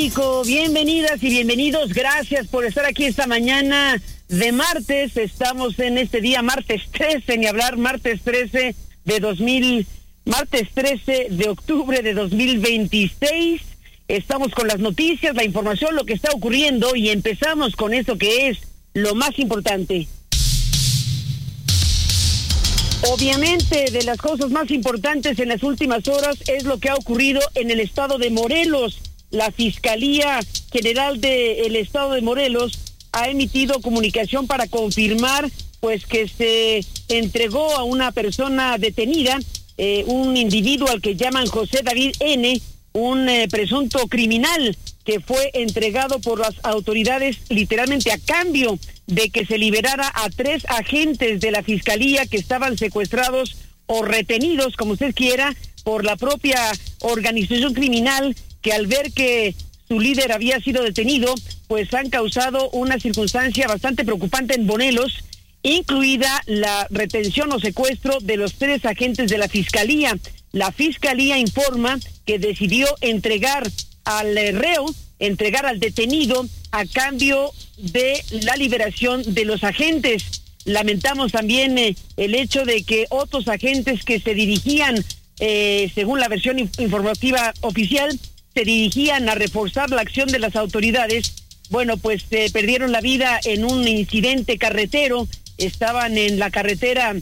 Bienvenidas y bienvenidos, gracias por estar aquí esta mañana de martes. Estamos en este día, martes 13, ni hablar, martes 13 de octubre de 2026. Estamos con las noticias, la información, lo que está ocurriendo, y empezamos con eso que es lo más importante. Obviamente, de las cosas más importantes en las últimas horas es lo que ha ocurrido en el estado de Morelos. La Fiscalía General del Estado de Morelos ha emitido comunicación para confirmar pues que se entregó a una persona detenida, un individuo al que llaman José David N., un presunto criminal que fue entregado por las autoridades literalmente a cambio de que se liberara a 3 agentes de la Fiscalía que estaban secuestrados o retenidos, como usted quiera, por la propia organización criminal, que al ver que su líder había sido detenido, pues han causado una circunstancia bastante preocupante en Morelos, incluida la retención o secuestro de los 3 agentes de la Fiscalía. La Fiscalía informa que decidió entregar al reo, entregar al detenido a cambio de la liberación de los agentes. Lamentamos también el hecho de que otros agentes que se dirigían, según la versión informativa oficial, se dirigían a reforzar la acción de las autoridades, bueno, pues perdieron la vida en un incidente carretero. Estaban en la carretera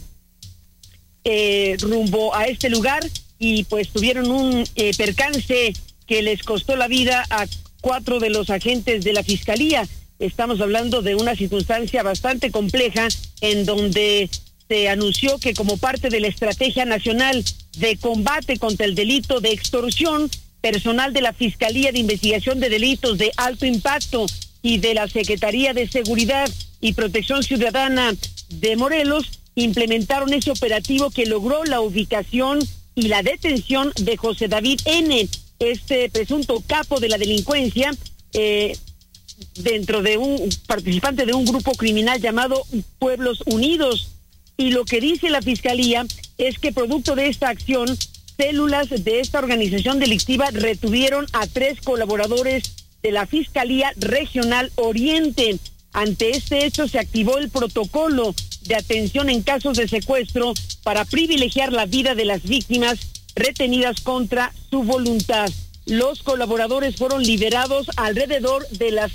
rumbo a este lugar y pues tuvieron un percance que les costó la vida a 4 de los agentes de la Fiscalía. Estamos hablando de una circunstancia bastante compleja en donde se anunció que como parte de la Estrategia Nacional de Combate contra el Delito de Extorsión, personal de la Fiscalía de Investigación de Delitos de Alto Impacto y de la Secretaría de Seguridad y Protección Ciudadana de Morelos implementaron ese operativo que logró la ubicación y la detención de José David N., este presunto capo de la delincuencia, dentro de un participante de un grupo criminal llamado Pueblos Unidos. Y lo que dice la Fiscalía es que producto de esta acción, células de esta organización delictiva retuvieron a 3 colaboradores de la Fiscalía Regional Oriente. Ante este hecho se activó el protocolo de atención en casos de secuestro para privilegiar la vida de las víctimas retenidas contra su voluntad. Los colaboradores fueron liberados alrededor de las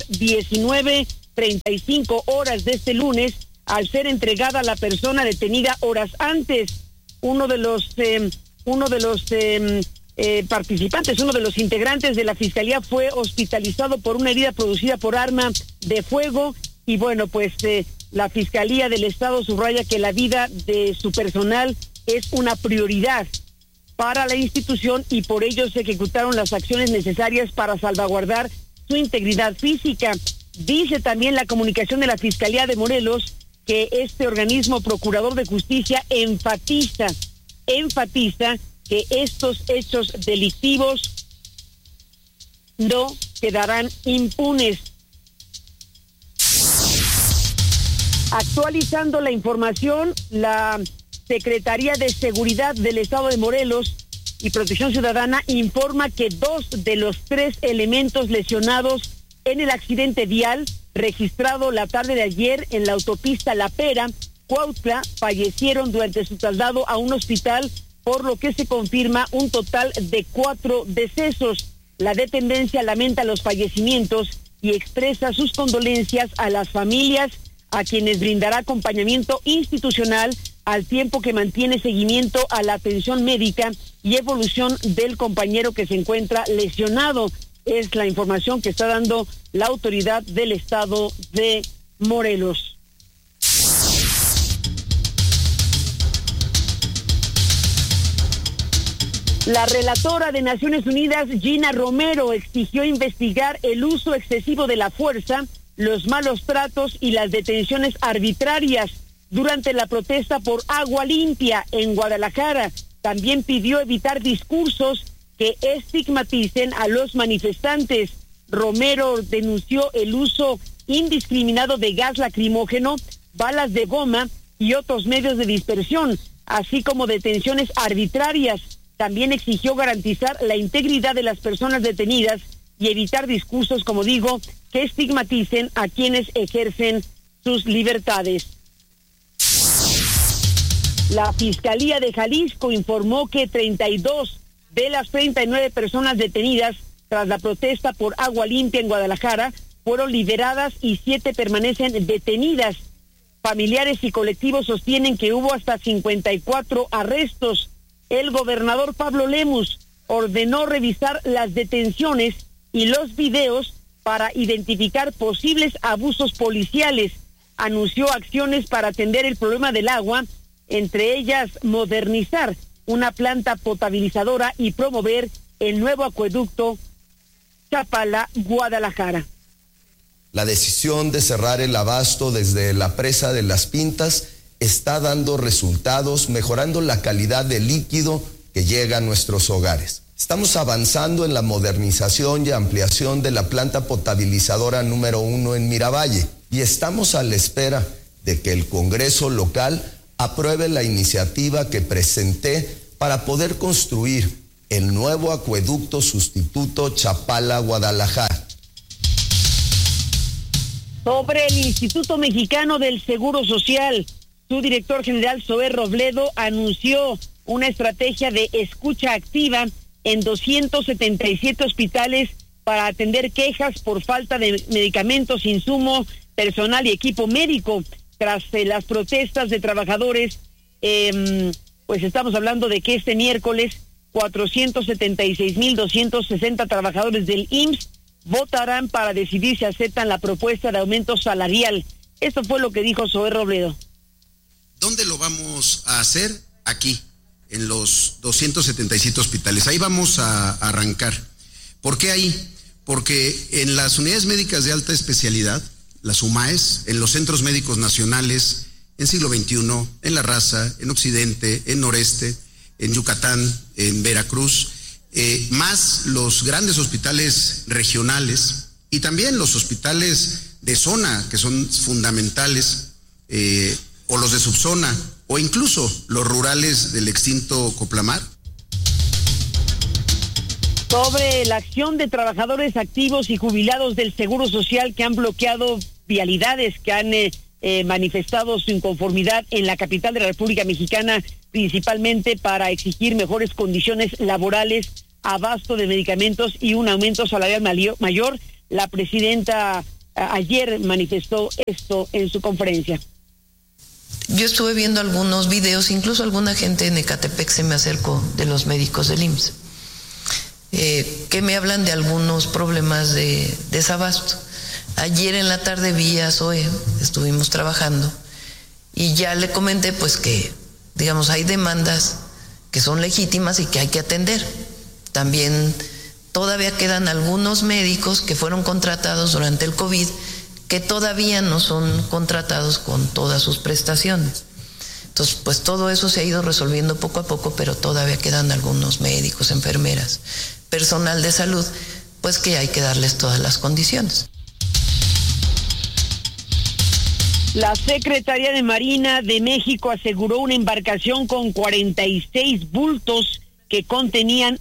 19:35 horas de este lunes, al ser entregada la persona detenida horas antes. Uno de los participantes, uno de los integrantes de la Fiscalía fue hospitalizado por una herida producida por arma de fuego y bueno, pues la Fiscalía del Estado subraya que la vida de su personal es una prioridad para la institución y por ello se ejecutaron las acciones necesarias para salvaguardar su integridad física. Dice también la comunicación de la Fiscalía de Morelos que este organismo procurador de justicia enfatiza que estos hechos delictivos no quedarán impunes. Actualizando la información, la Secretaría de Seguridad del Estado de Morelos y Protección Ciudadana informa que 2 de los 3 elementos lesionados en el accidente vial registrado la tarde de ayer en la autopista La Pera, Cuautla, fallecieron durante su traslado a un hospital, por lo que se confirma un total de 4 decesos. La dependencia lamenta los fallecimientos y expresa sus condolencias a las familias, a quienes brindará acompañamiento institucional al tiempo que mantiene seguimiento a la atención médica y evolución del compañero que se encuentra lesionado. Es la información que está dando la autoridad del estado de Morelos. La relatora de Naciones Unidas, Gina Romero, exigió investigar el uso excesivo de la fuerza, los malos tratos y las detenciones arbitrarias durante la protesta por agua limpia en Guadalajara. También pidió evitar discursos que estigmaticen a los manifestantes. Romero denunció el uso indiscriminado de gas lacrimógeno, balas de goma y otros medios de dispersión, así como detenciones arbitrarias. También exigió garantizar la integridad de las personas detenidas y evitar discursos, como digo, que estigmaticen a quienes ejercen sus libertades. La Fiscalía de Jalisco informó que 32 de las 39 personas detenidas tras la protesta por agua limpia en Guadalajara fueron liberadas y 7 permanecen detenidas. Familiares y colectivos sostienen que hubo hasta 54 arrestos. El gobernador Pablo Lemus ordenó revisar las detenciones y los videos para identificar posibles abusos policiales. Anunció acciones para atender el problema del agua, entre ellas modernizar una planta potabilizadora y promover el nuevo acueducto Chapala-Guadalajara. La decisión de cerrar el abasto desde la presa de Las Pintas está dando resultados, mejorando la calidad del líquido que llega a nuestros hogares. Estamos avanzando en la modernización y ampliación de la planta potabilizadora número 1 en Miravalle y estamos a la espera de que el Congreso local apruebe la iniciativa que presenté para poder construir el nuevo acueducto sustituto Chapala-Guadalajara. Sobre el Instituto Mexicano del Seguro Social, su director general Zoé Robledo anunció una estrategia de escucha activa en 277 hospitales para atender quejas por falta de medicamentos, insumos, personal y equipo médico. Tras las protestas de trabajadores, pues estamos hablando de que este miércoles 476,260 trabajadores del IMSS votarán para decidir si aceptan la propuesta de aumento salarial. Esto fue lo que dijo Zoé Robledo. ¿Dónde lo vamos a hacer? Aquí, en los 277 hospitales. Ahí vamos a arrancar. ¿Por qué ahí? Porque en las unidades médicas de alta especialidad, las UMAES, en los centros médicos nacionales, en Siglo XXI, en La Raza, en Occidente, en Noreste, en Yucatán, en Veracruz, más los grandes hospitales regionales y también los hospitales de zona, que son fundamentales, o los de subzona, o incluso los rurales del extinto Coplamar. Sobre la acción de trabajadores activos y jubilados del Seguro Social que han bloqueado vialidades, que han manifestado su inconformidad en la capital de la República Mexicana, principalmente para exigir mejores condiciones laborales, abasto de medicamentos y un aumento salarial mayor. La presidenta ayer manifestó esto en su conferencia. Yo estuve viendo algunos videos, incluso alguna gente en Ecatepec se me acercó de los médicos del IMSS, que me hablan de algunos problemas de desabasto. Ayer en la tarde vi a Zoé, estuvimos trabajando, y ya le comenté pues que, digamos, hay demandas que son legítimas y que hay que atender. También todavía quedan algunos médicos que fueron contratados durante el COVID que todavía no son contratados con todas sus prestaciones. Entonces, pues todo eso se ha ido resolviendo poco a poco, pero todavía quedan algunos médicos, enfermeras, personal de salud, pues que hay que darles todas las condiciones. La Secretaría de Marina de México aseguró una embarcación con 46 bultos que contenían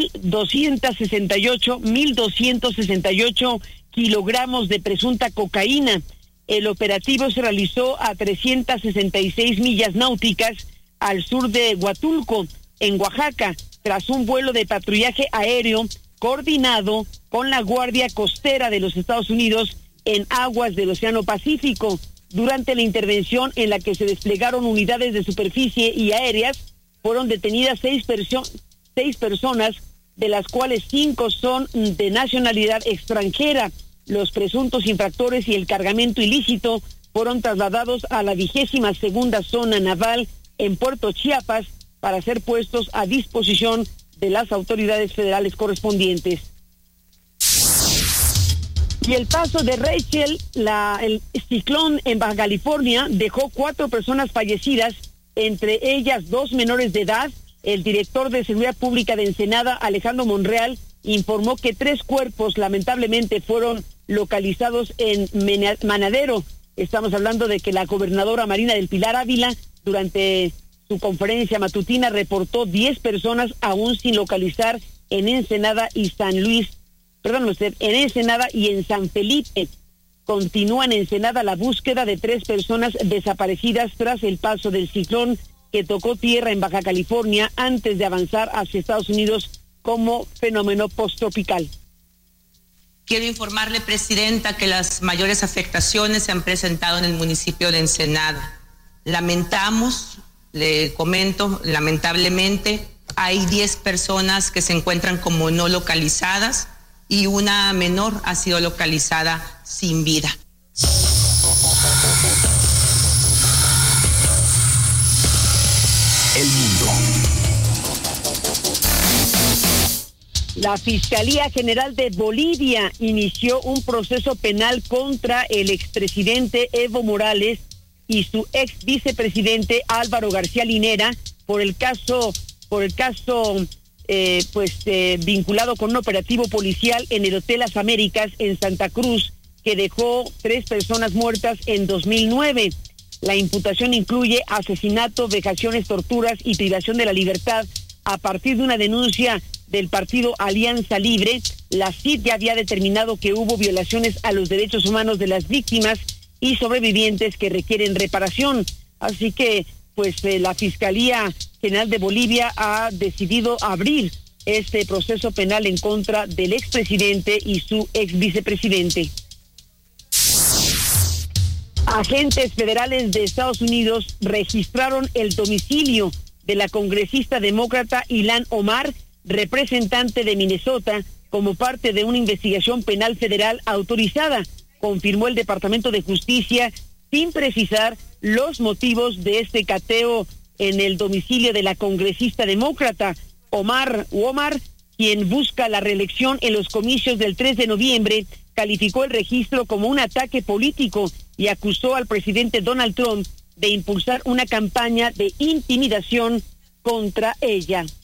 1,268 kilogramos de presunta cocaína. El operativo se realizó a 366 millas náuticas al sur de Huatulco, en Oaxaca, tras un vuelo de patrullaje aéreo coordinado con la Guardia Costera de los Estados Unidos en aguas del Océano Pacífico. Durante la intervención en la que se desplegaron unidades de superficie y aéreas, fueron detenidas seis personas, de las cuales 5 son de nacionalidad extranjera. Los presuntos infractores y el cargamento ilícito fueron trasladados a la 22ª zona naval en Puerto Chiapas para ser puestos a disposición de las autoridades federales correspondientes. Y el paso de Rachel, el ciclón en Baja California, dejó 4 personas fallecidas, entre ellas 2 menores de edad. El director de Seguridad Pública de Ensenada, Alejandro Monreal, informó que 3 cuerpos lamentablemente fueron localizados en Manadero. Estamos hablando de que la gobernadora Marina del Pilar Ávila, durante su conferencia matutina, reportó 10 personas aún sin localizar en Ensenada y San Luis en Ensenada y en San Felipe. Continúa en Ensenada la búsqueda de 3 personas desaparecidas tras el paso del ciclón que tocó tierra en Baja California antes de avanzar hacia Estados Unidos como fenómeno posttropical. Quiero informarle, Presidenta, que las mayores afectaciones se han presentado en el municipio de Ensenada. Lamentamos, le comento, lamentablemente, hay 10 personas que se encuentran como no localizadas y una menor ha sido localizada sin vida. El mundo. La Fiscalía General de Bolivia inició un proceso penal contra el expresidente Evo Morales y su ex vicepresidente Álvaro García Linera por el caso vinculado con un operativo policial en el Hotel Las Américas en Santa Cruz que dejó 3 personas muertas en 2009. La imputación incluye asesinato, vejaciones, torturas y privación de la libertad. A partir de una denuncia del partido Alianza Libre, la CID ya había determinado que hubo violaciones a los derechos humanos de las víctimas y sobrevivientes que requieren reparación. Así que, la Fiscalía General de Bolivia ha decidido abrir este proceso penal en contra del expresidente y su ex vicepresidente. Agentes federales de Estados Unidos registraron el domicilio de la congresista demócrata Ilhan Omar, representante de Minnesota, como parte de una investigación penal federal autorizada, confirmó el Departamento de Justicia, sin precisar los motivos de este cateo en el domicilio de la congresista demócrata. Omar, quien busca la reelección en los comicios del 3 de noviembre, calificó el registro como un ataque político y acusó al presidente Donald Trump de impulsar una campaña de intimidación contra ella.